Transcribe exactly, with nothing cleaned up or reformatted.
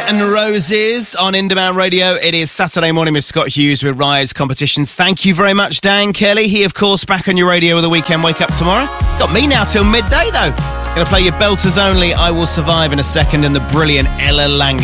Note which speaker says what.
Speaker 1: and Roses on Indemand Radio. It is Saturday morning with Scott Hughes with Rise Competitions. Thank you very much, Dan Kelly. He, of course, back on your radio with a weekend wake up tomorrow. Got me now till midday, though. Going to play your belters only, I Will Survive in a second, and the brilliant Ella Lang.